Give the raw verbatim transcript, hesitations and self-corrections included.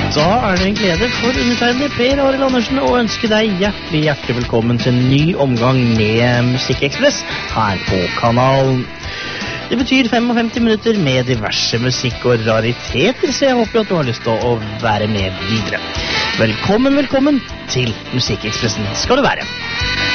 Da er det en glede for undertegnede Per Arild Andersen å ønske deg hjertelig, hjertelig velkommen til en ny omgang med Musikkekspress her på kanalen. Det betyr femtifem minutter med diverse musikk og rariteter, så jeg håper at du har lyst til å være med videre. Velkommen, velkommen til Musikkekspressen skal du være.